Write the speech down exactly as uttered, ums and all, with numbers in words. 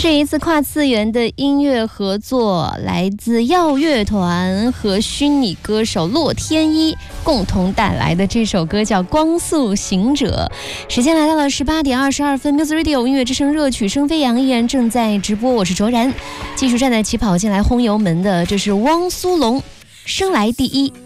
是一次跨次元的音乐合作，来自耀乐团和虚拟歌手洛天依共同带来的这首歌叫《光速行者》。时间来到了十八点二十二分 ，Music Radio 音乐之声热曲声飞扬依然正在直播，我是卓然，继续站在起跑线来轰油门的，这是汪苏泷，生来第一。